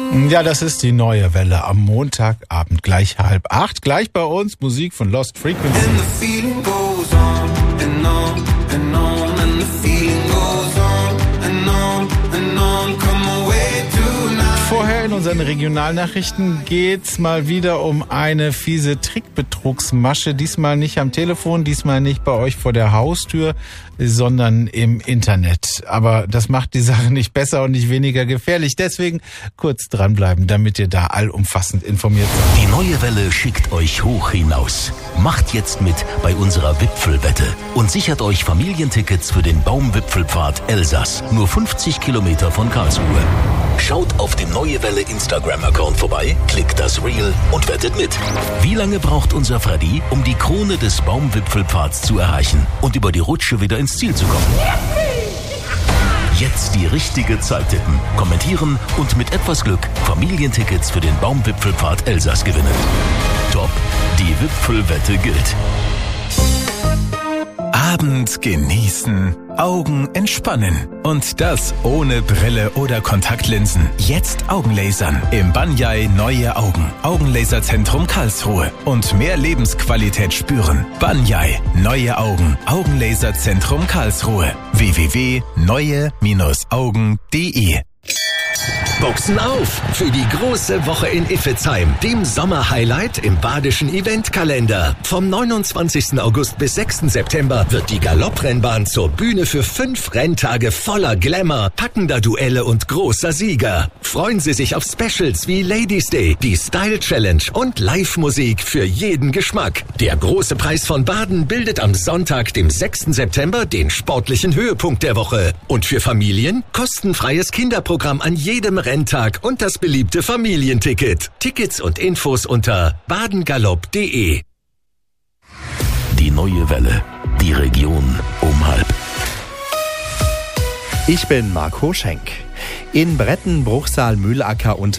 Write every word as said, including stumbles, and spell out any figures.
Ja, das ist die neue Welle am Montagabend, gleich halb acht. Gleich bei uns Musik von Lost Frequency. Vorher in unseren Regionalnachrichten geht's mal wieder um eine fiese Trickbetrugsmasche. Diesmal nicht am Telefon, diesmal nicht bei euch vor der Haustür, sondern im Internet. Aber das macht die Sache nicht besser und nicht weniger gefährlich. Deswegen kurz dranbleiben, damit ihr da allumfassend informiert seid. Die neue Welle schickt euch hoch hinaus. Macht jetzt mit bei unserer Wipfelwette und sichert euch Familientickets für den Baumwipfelpfad Elsass. Nur fünfzig Kilometer von Karlsruhe. Schaut auf dem Neue Welle Instagram-Account vorbei, klickt das Reel und wettet mit. Wie lange braucht unser Freddy, um die Krone des Baumwipfelpfads zu erreichen und über die Rutsche wieder ins Ziel zu kommen? Jetzt die richtige Zeit tippen, kommentieren und mit etwas Glück Familientickets für den Baumwipfelpfad Elsass gewinnen. Top, die Wipfelwette gilt. Abend genießen, Augen entspannen. Und das ohne Brille oder Kontaktlinsen. Jetzt Augenlasern im Banyai Neue Augen. Augenlaserzentrum Karlsruhe. Und mehr Lebensqualität spüren. Banyai Neue Augen. Augenlaserzentrum Karlsruhe. w w w punkt neue Augen punkt de Boxen auf für die große Woche in Iffezheim, dem Sommerhighlight im badischen Eventkalender. Vom neunundzwanzigsten August bis sechsten September wird die Galopprennbahn zur Bühne für fünf Renntage voller Glamour, packender Duelle und großer Sieger. Freuen Sie sich auf Specials wie Ladies Day, die Style Challenge und Live-Musik für jeden Geschmack. Der große Preis von Baden bildet am Sonntag, dem sechsten September, den sportlichen Höhepunkt der Woche. Und für Familien kostenfreies Kinderprogramm an jedem Renntag und das beliebte Familienticket. Tickets und Infos unter badengalopp punkt de. Die neue Welle. Die Region um halb. Ich bin Marco Schenk. In Bretten, Bruchsal, Mühlacker und